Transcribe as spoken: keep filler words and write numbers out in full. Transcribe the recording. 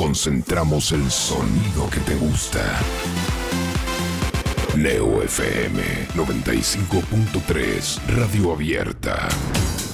concentramos el sonido que te gusta. Neo F M noventa y cinco punto tres, Radio Abierta.